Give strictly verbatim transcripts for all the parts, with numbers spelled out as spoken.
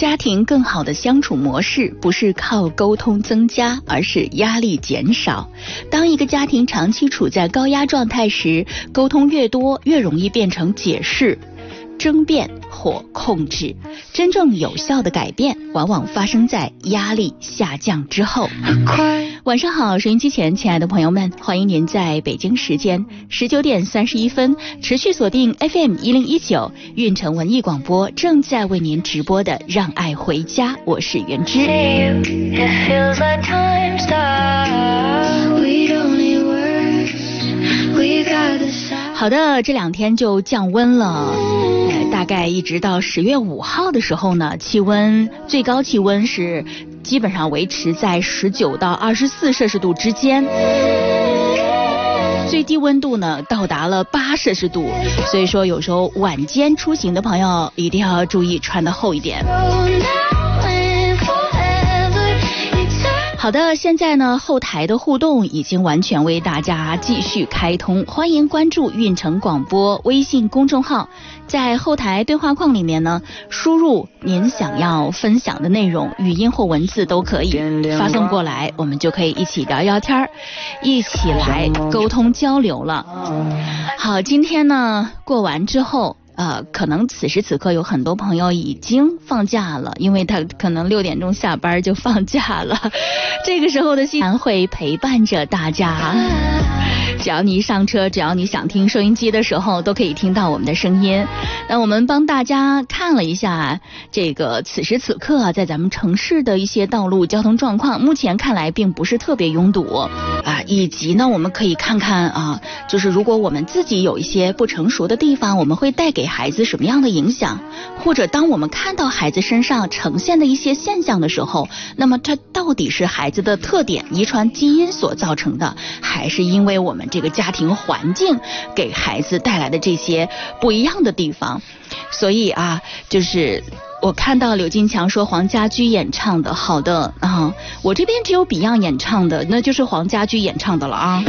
家庭更好的相处模式不是靠沟通增加，而是压力减少。当一个家庭长期处在高压状态时，沟通越多，越容易变成解释、争辩或控制。真正有效的改变往往发生在压力下降之后。晚上好，收音机前亲爱的朋友们，欢迎您在北京时间十九点三十一分持续锁定 F M 一零一九运城文艺广播，正在为您直播的让爱回家，我是袁之。好的，这两天就降温了，大概一直到十月五号的时候呢，气温最高气温是基本上维持在十九到二十四摄氏度之间，最低温度呢到达了八摄氏度，所以说有时候晚间出行的朋友一定要注意穿得厚一点。好的，现在呢后台的互动已经完全为大家继续开通，欢迎关注运城广播微信公众号，在后台对话框里面呢输入您想要分享的内容，语音或文字都可以发送过来，我们就可以一起聊聊天，一起来沟通交流了。好，今天呢过完之后呃，可能此时此刻有很多朋友已经放假了，因为他可能六点钟下班就放假了。这个时候的西南会陪伴着大家，只要你一上车，只要你想听收音机的时候，都可以听到我们的声音。那我们帮大家看了一下这个此时此刻啊，在咱们城市的一些道路交通状况，目前看来并不是特别拥堵啊，以及呢，我们可以看看啊，就是如果我们自己有一些不成熟的地方，我们会带给孩子什么样的影响，或者当我们看到孩子身上呈现的一些现象的时候，那么它到底是孩子的特点、遗传基因所造成的，还是因为我们这个家庭环境给孩子带来的这些不一样的地方？所以啊，就是我看到刘金强说黄家驹演唱的，好的啊，我这边只有 Beyond 演唱的，那就是黄家驹演唱的了啊。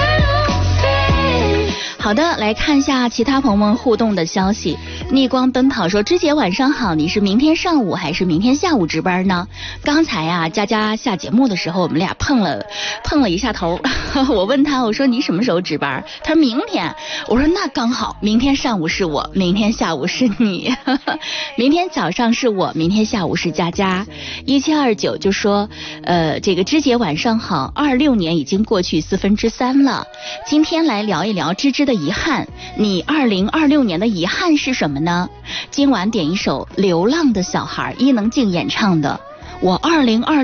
好的，来看一下其他朋友们互动的消息。逆光奔跑说，芝姐晚上好，你是明天上午还是明天下午值班呢？刚才啊佳佳下节目的时候，我们俩碰了碰了一下头，我问他，我说你什么时候值班？他说明天。我说那刚好，明天上午是我，明天下午是你。明天早上是我，明天下午是佳佳。一七二九就说呃这个芝姐晚上好，二六年已经过去四分之三了，今天来聊一聊芝芝的遗憾，你二零二六年的遗憾是什么呢？今晚点一首《流浪的小孩》，伊能静演唱的。我二零二